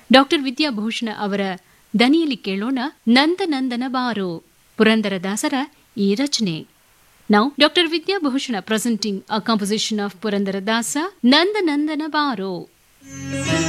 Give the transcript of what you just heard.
Doctor Vidyabhushana ಅವರ ದನಿಯಲ್ಲಿ ಕೇಳೋಣ ನಂದನಂದನ ಬಾರೋ, ಪುರಂದರದಾಸರ ಈ ರಚನೆ. Now, Dr. Vidyabhushana presenting a composition of Purandaradasa, Nandanandana Baro.